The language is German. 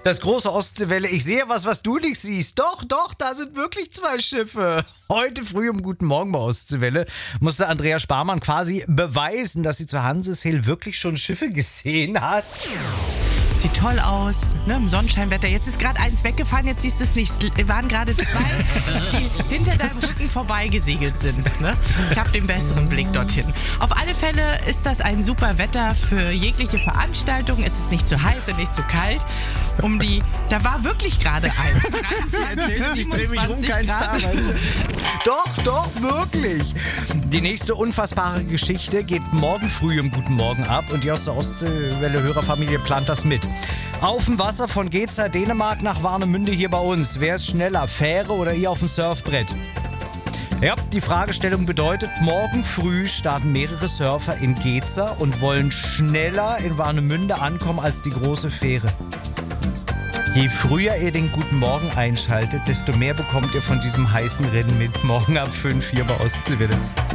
Das große Ostseewelle, ich sehe was du nicht siehst. Doch, da sind wirklich 2 Schiffe. Heute früh um Guten Morgen bei Ostseewelle musste Andrea Sparmann quasi beweisen, dass sie zu Hanseshehl wirklich schon Schiffe gesehen hat. Sieht toll aus, ne, im Sonnenscheinwetter. Jetzt ist gerade eins weggefahren, jetzt siehst du es nicht. Es waren gerade 2, die hinter deinem Rücken vorbeigesegelt sind. Ne? Ich habe den besseren Blick dorthin. Auf alle Fälle ist das ein super Wetter für jegliche Veranstaltung. Es ist nicht zu heiß und nicht zu kalt. Da war wirklich gerade eins. 23 Ich drehe mich rum, kein Star, weißt du? Doch, wirklich. Die nächste unfassbare Geschichte geht morgen früh um Guten Morgen ab und die aus der Ostseewelle-Hörerfamilie plant das mit. Auf dem Wasser von Geza, Dänemark nach Warnemünde hier bei uns. Wer ist schneller, Fähre oder ihr auf dem Surfbrett? Ja, die Fragestellung bedeutet, morgen früh starten mehrere Surfer in Geza und wollen schneller in Warnemünde ankommen als die große Fähre. Je früher ihr den Guten Morgen einschaltet, desto mehr bekommt ihr von diesem heißen Rennen mit. Morgen ab 5 hier bei Ostseewelle.